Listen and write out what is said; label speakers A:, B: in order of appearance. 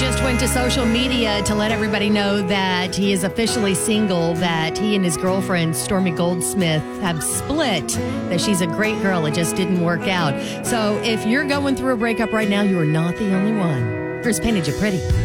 A: just went to social media to let everybody know that he is officially single, that he and his girlfriend, Stormy Goldsmith, have split, that she's a great girl. It just didn't work out. So if you're going through a breakup right now, you are not the only one. Chris painted you pretty.